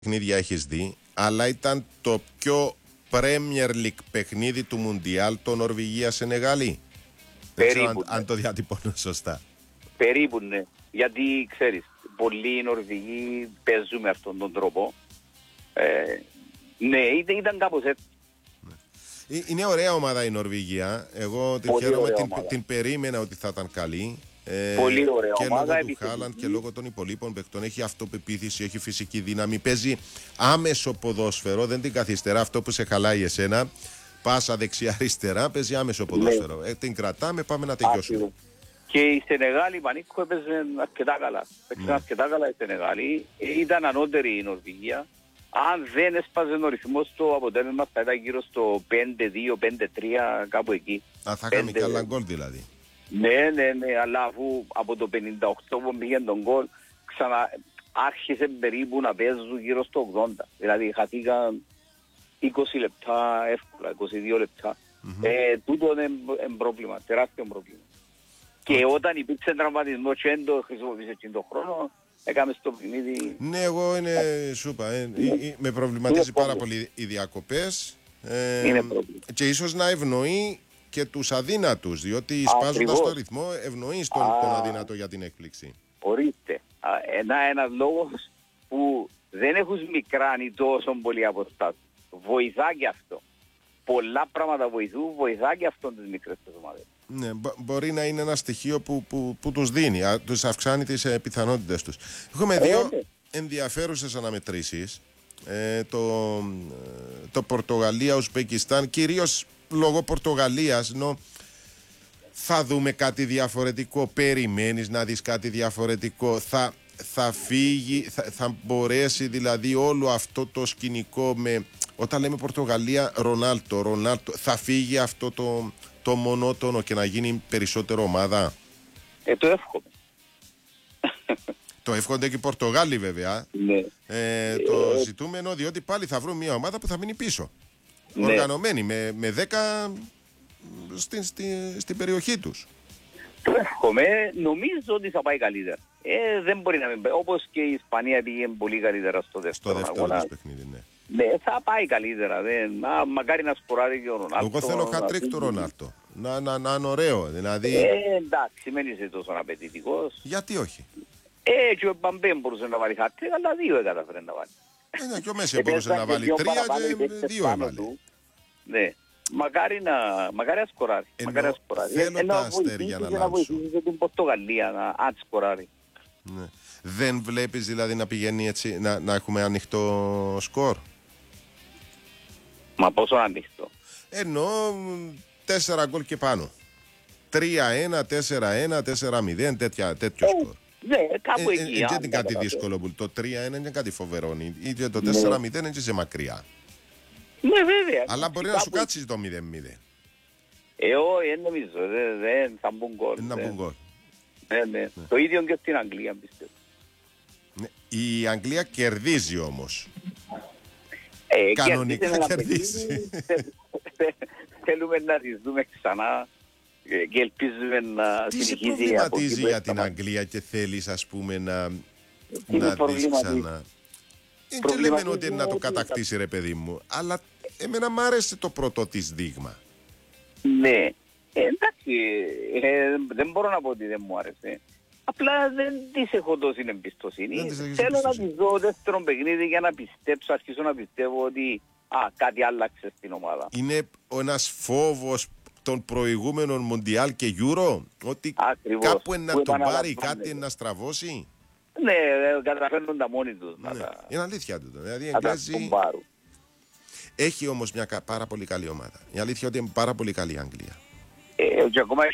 παιχνίδια έχεις δει, αλλά ήταν το πιο Premier League παιχνίδι του Μουντιάλ το Νορβηγία-Σενεγάλη. Δεν ξέρω αν το διατυπώνω σωστά. Περίπου, ναι. Γιατί ξέρεις, πολλοί Νορβηγοί παίζουν με αυτόν τον τρόπο. Ναι, ήταν κάπως έτσι. Είναι ωραία ομάδα η Νορβηγία. Εγώ την χαίρομαι, την περίμενα ότι θα ήταν καλή. Πολύ ωραία και ομάδα. Λόγω του Χάλαντ και λόγω των υπολείπων παιχτών έχει αυτοπεποίθηση, έχει φυσική δύναμη. Παίζει άμεσο ποδόσφαιρο, δεν την καθυστερά αυτό που σε χαλάει εσένα. Πάσα δεξιά-αριστερά, παίζει άμεσο ποδόσφαιρο. Την κρατάμε, πάμε να τελειώσουμε. Και η Σενεγάλη, Πανίκο, έπαιζε αρκετά καλά. Παίξαν αρκετά καλά η Σενεγάλη. Ήταν ανώτερη η Νορβηγία. Αν δεν έσπαζε ο ρυθμός, το αποτέλεσμα θα ήταν γύρω στο 5-2, 5-3, κάπου εκεί. Θα είχαμε και άλλα γκολ δηλαδή. Ναι, αλλά αφού από το 58 που πήγαινε τον γκολ, άρχισε περίπου να παίζουν γύρω στο 80. Δηλαδή χαθήκαν 20 λεπτά εύκολα, 22 λεπτά. Τούτο είναι πρόβλημα, τεράστιο πρόβλημα. Και όταν υπήρξε τραυματισμό και δεν το χρησιμοποιήσε τον χρόνο, έκαμε στο παιχνίδι. Ναι, εγώ σου είπα, με προβληματίζει πάρα πολύ οι διακοπές και ίσως να ευνοεί και τους αδύνατους, διότι σπάζοντας το ρυθμό ευνοεί τον αδύνατο για την έκπληξη. Ορίστε, ένας λόγος που δεν έχουν μικράνει τόσο πολύ από αυτά. Βοηθά και αυτό. Πολλά πράγματα βοηθά και αυτό τις μικρές ομάδες. Ναι, μπορεί να είναι ένα στοιχείο που τους δίνει, τους αυξάνει τις πιθανότητες τους. Έχουμε δύο ενδιαφέρουσες αναμετρήσεις. Το Πορτογαλία-Ουσμπεκιστάν, κυρίως λόγω Πορτογαλίας, ενώ θα δούμε κάτι διαφορετικό. Περιμένεις να δεις κάτι διαφορετικό? Θα φύγει, θα μπορέσει δηλαδή όλο αυτό το σκηνικό με... Όταν λέμε Πορτογαλία, Ρονάλτο, θα φύγει αυτό το μονότονο και να γίνει περισσότερο ομάδα? Το εύχομαι. Το εύχονται και οι Πορτογάλοι βέβαια. Ναι. Το ζητούμενο, διότι πάλι θα βρουν μια ομάδα που θα μείνει πίσω. Ναι. Οργανωμένη με 10 στην περιοχή τους. Το εύχομαι. Νομίζω ότι θα πάει καλύτερα. Δεν μπορεί να μην πάει. Όπως και η Ισπανία πήγε πολύ καλύτερα στο δεύτερο παιχνίδι, ναι. Ναι, θα πάει καλύτερα. Μακάρι να σκοράρει και ο Ρονάλτο. Εγώ θέλω χατρίκ του Ρονάλτο. Να είναι ωραίο. Δηλαδή... εντάξει, μην είσαι τόσο απαιτητικός. Γιατί όχι? Και ο Μπαμπέ μπορούσε να βάλει χατρίκ, αλλά 2 καταφέρει να βάλει. Και ο Μέση μπορούσε να βάλει 3 και 2 έβαλε. Ναι. Μακάρι να σκοράρει. Θέλω τα αστέρια να λάμψουν. Να βοηθήσει την Πορτογαλία να σκοράρει. Ναι. Δεν βλέπεις δηλαδή να πηγαίνει έτσι, να έχουμε ανοιχτό σκορ? Μα πόσο ανοιχτό? Εννοώ 4 γκολ και πάνω. 3-1, 4-1, 4-0, τέτοιο σκορ. Ναι, κάπου εκεί. Δεν είναι κάτι δύσκολο που το 3-1 είναι κάτι φοβερό. Ή το 4-0 είναι σε μακριά. Ναι, βέβαια. Αλλά μπορεί να σου κάτσει το 0-0. Όχι, νομίζω. Δεν θα μπουν γκολ. Ναι. Το ίδιο και στην Αγγλία, πιστεύω. Η Αγγλία κερδίζει όμως. Κανονικά κερδίζει. Θέλουμε να τη δούμε ξανά και ελπίζουμε να συνεχίσει. Τι σε προβληματίζει για την Αγγλία και θέλεις, ας πούμε, να δεις ξανά? Δεν λέμε ότι είναι να το κατακτήσει, ρε παιδί μου, αλλά εμένα μ' άρεσε το πρώτο της δείγμα. Ναι, εντάξει, δεν μπορώ να πω ότι δεν μου άρεσε. Απλά δεν της έχω τόση εμπιστοσύνη. Θέλω να της δω δεύτερο παιχνίδι για να πιστέψω, αρχίσω να πιστεύω ότι κάτι άλλαξε στην ομάδα. Είναι ένας φόβος των προηγούμενων Μουντιάλ και Euro, ότι κάπου να τον πάρει, κάτι να στραβώσει? Ναι, καταφέρνουν τα μόνοι τους. Είναι αλήθεια του. Δηλαδή έχει όμως μια πάρα πολύ καλή ομάδα. Η αλήθεια είναι ότι είναι πάρα πολύ καλή η Αγγλία. Και ακόμα